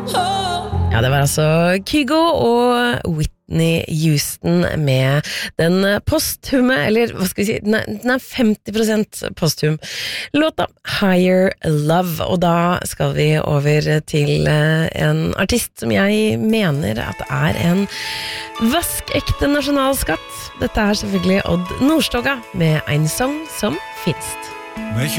Ja, det var altså Kygo og Whitney Houston med den posthume, eller hva skal vi si, den er 50% posthum. Låta Higher Love, og da skal vi over til en artist som jeg mener at er en vaskekte nasjonalskatt. Dette er selvfølgelig Odd Nordstoga med En sang som finst.